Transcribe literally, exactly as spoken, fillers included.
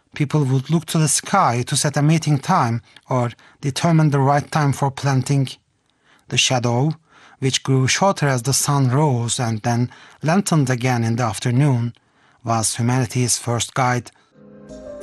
people would look to the sky to set a meeting time or determine the right time for planting. The shadow, which grew shorter as the sun rose and then lengthened again in the afternoon, was humanity's first guide